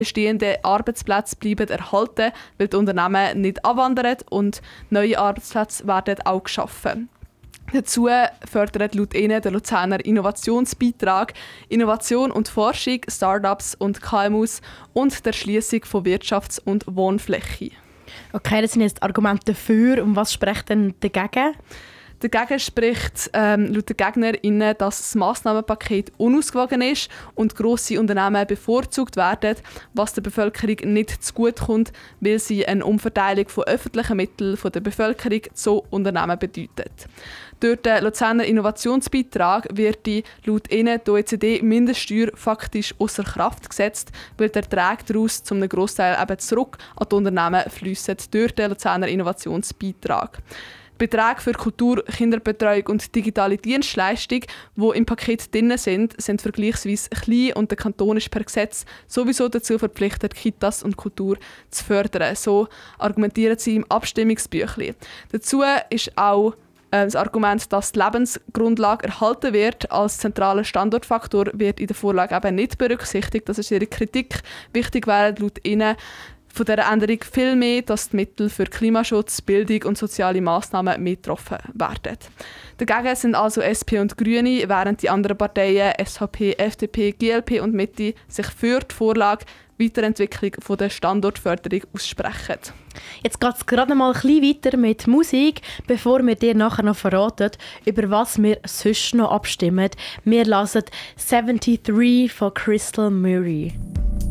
bestehende Arbeitsplätze bleiben erhalten, weil die Unternehmen nicht abwandern und neue Arbeitsplätze werden auch geschaffen. Dazu fördert laut ihnen der Luzerner Innovationsbeitrag Innovation und Forschung, Start-ups und KMUs und der Erschliessung von Wirtschafts- und Wohnfläche. Okay, das sind jetzt Argumente dafür. Und was spricht denn dagegen? Dagegen spricht laut den GegnerInnen, dass das Massnahmenpaket unausgewogen ist und grosse Unternehmen bevorzugt werden, was der Bevölkerung nicht zugutekommt, weil sie eine Umverteilung von öffentlichen Mitteln von der Bevölkerung zu Unternehmen bedeutet. Durch den Luzerner Innovationsbeitrag wird die laut ihnen die OECD-Mindeststeuer faktisch außer Kraft gesetzt, weil die Erträge daraus zum Grossteil eben zurück an die Unternehmen fliessen durch den Luzerner Innovationsbeitrag. Beträge für Kultur, Kinderbetreuung und digitale Dienstleistung, die im Paket drin sind vergleichsweise klein und der Kanton ist per Gesetz sowieso dazu verpflichtet, Kitas und Kultur zu fördern. So argumentieren sie im Abstimmungsbüchlein. Dazu ist auch das Argument, dass die Lebensgrundlage erhalten wird als zentraler Standortfaktor, wird in der Vorlage eben nicht berücksichtigt. Das ist ihre Kritik. Wichtig wäre laut ihnen von dieser Änderung viel mehr, dass die Mittel für Klimaschutz, Bildung und soziale Massnahmen mehr getroffen werden. Dagegen sind also SP und Grüne, während die anderen Parteien SVP, FDP, GLP und Mitte sich für die Vorlage Weiterentwicklung von der Standortförderung aussprechen. Jetzt geht es gerade mal ein bisschen weiter mit Musik, bevor wir dir nachher noch verraten, über was wir sonst noch abstimmen. Wir hören 73 von Crystal Murray.